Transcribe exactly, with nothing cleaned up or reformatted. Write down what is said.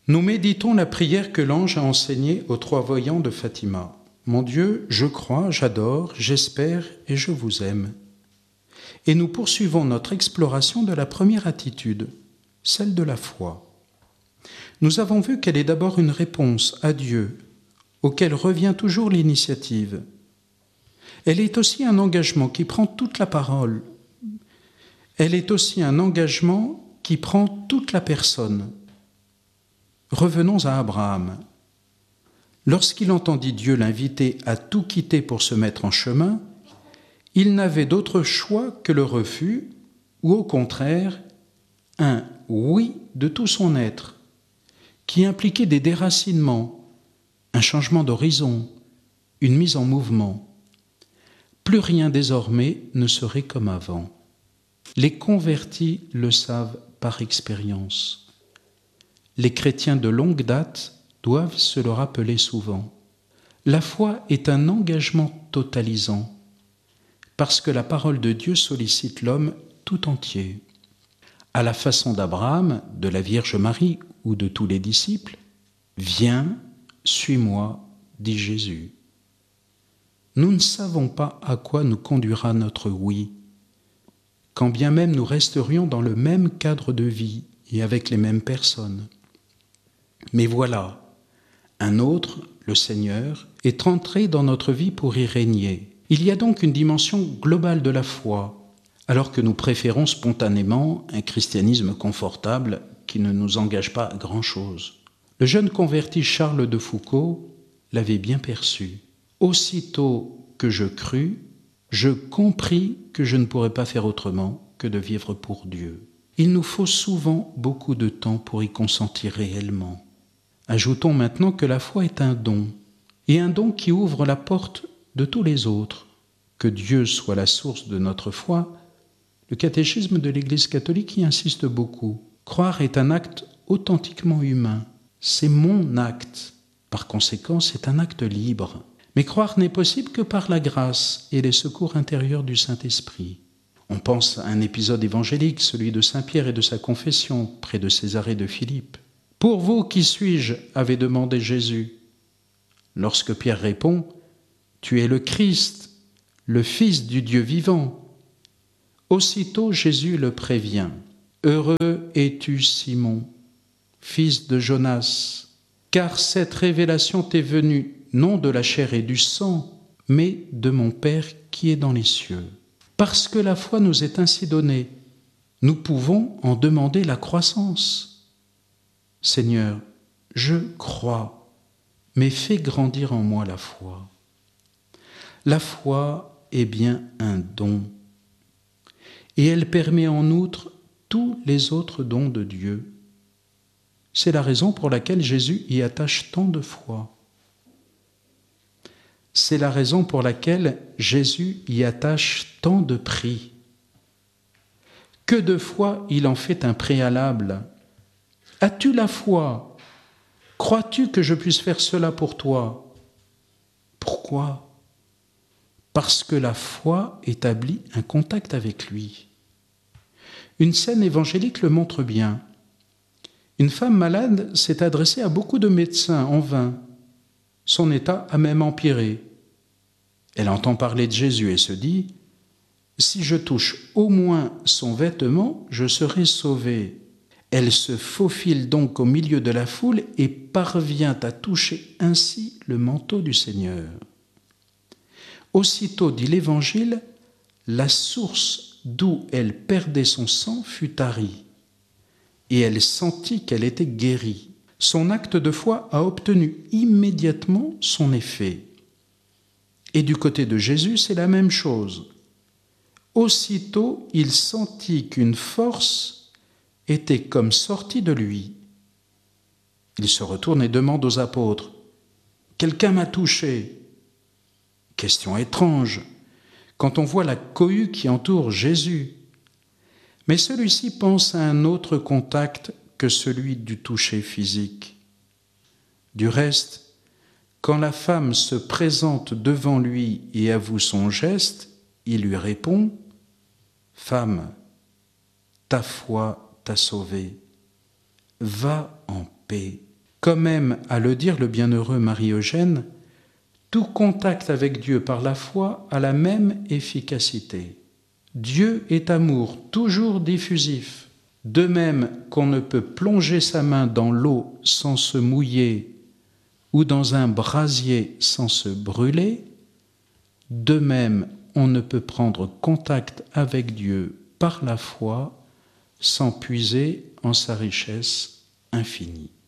Nous méditons la prière que l'ange a enseignée aux trois voyants de Fatima. Mon Dieu, je crois, j'adore, j'espère et je vous aime. Et nous poursuivons notre exploration de la première attitude, celle de la foi. Nous avons vu qu'elle est d'abord une réponse à Dieu, auquel revient toujours l'initiative. Elle est aussi un engagement qui prend toute la parole. Elle est aussi un engagement qui prend toute la personne. Revenons à Abraham. Lorsqu'il entendit Dieu l'inviter à tout quitter pour se mettre en chemin, il n'avait d'autre choix que le refus, ou au contraire, un oui de tout son être, qui impliquait des déracinements, un changement d'horizon, une mise en mouvement. Plus rien désormais ne serait comme avant. Les convertis le savent par expérience. Les chrétiens de longue date doivent se le rappeler souvent. La foi est un engagement totalisant, parce que la parole de Dieu sollicite l'homme tout entier. À la façon d'Abraham, de la Vierge Marie ou de tous les disciples, « Viens, suis-moi », dit Jésus. Nous ne savons pas à quoi nous conduira notre oui, quand bien même nous resterions dans le même cadre de vie et avec les mêmes personnes. Mais voilà, un autre, le Seigneur, est entré dans notre vie pour y régner. Il y a donc une dimension globale de la foi, alors que nous préférons spontanément un christianisme confortable qui ne nous engage pas à grand-chose. Le jeune converti Charles de Foucauld l'avait bien perçu. Aussitôt que je crus, je compris que je ne pourrais pas faire autrement que de vivre pour Dieu. Il nous faut souvent beaucoup de temps pour y consentir réellement. Ajoutons maintenant que la foi est un don, et un don qui ouvre la porte de tous les autres. Que Dieu soit la source de notre foi, le catéchisme de l'Église catholique y insiste beaucoup. Croire est un acte authentiquement humain. C'est mon acte. Par conséquent, c'est un acte libre. Mais croire n'est possible que par la grâce et les secours intérieurs du Saint-Esprit. On pense à un épisode évangélique, celui de Saint Pierre et de sa confession, près de Césarée de Philippe. « Pour vous, qui suis-je » avait demandé Jésus. Lorsque Pierre répond « Tu es le Christ, le Fils du Dieu vivant », aussitôt Jésus le prévient. « Heureux es-tu, Simon, fils de Jonas, car cette révélation t'est venue non de la chair et du sang, mais de mon Père qui est dans les cieux. » Parce que la foi nous est ainsi donnée, nous pouvons en demander la croissance. Seigneur, je crois, mais fais grandir en moi la foi. La foi est bien un don, et elle permet en outre tous les autres dons de Dieu. C'est la raison pour laquelle Jésus y attache tant de foi. C'est la raison pour laquelle Jésus y attache tant de prix. Que de fois il en fait un préalable. As-tu la foi? Crois-tu que je puisse faire cela pour toi? Pourquoi? Parce que la foi établit un contact avec lui. Une scène évangélique le montre bien. Une femme malade s'est adressée à beaucoup de médecins en vain. Son état a même empiré. Elle entend parler de Jésus et se dit « Si je touche au moins son vêtement, je serai sauvée. » Elle se faufile donc au milieu de la foule et parvient à toucher ainsi le manteau du Seigneur. Aussitôt, dit l'Évangile, la source d'où elle perdait son sang fut tarie, et elle sentit qu'elle était guérie. Son acte de foi a obtenu immédiatement son effet. Et du côté de Jésus, c'est la même chose. Aussitôt, il sentit qu'une force était comme sortie de lui. Il se retourne et demande aux apôtres « Quelqu'un m'a touché ?» Question étrange, quand on voit la cohue qui entoure Jésus. Mais celui-ci pense à un autre contact que celui du toucher physique. Du reste, quand la femme se présente devant lui et avoue son geste, il lui répond « Femme, ta foi t'a sauvée, va en paix. » Comme aime à le dire le bienheureux Marie-Eugène, tout contact avec Dieu par la foi a la même efficacité. Dieu est amour, toujours diffusif. De même qu'on ne peut plonger sa main dans l'eau sans se mouiller ou dans un brasier sans se brûler, de même on ne peut prendre contact avec Dieu par la foi sans puiser en sa richesse infinie.